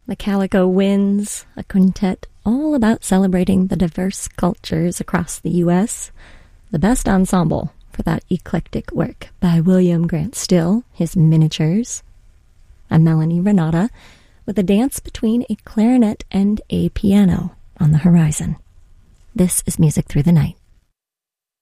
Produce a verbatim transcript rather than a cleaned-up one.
The Calico Winds, a quintet all about celebrating the diverse cultures across the U S The best ensemble for that eclectic work by William Grant Still, his Miniatures. I'm Melanie Renata, with a dance between a clarinet and a piano on the horizon. This is Music Through the Night.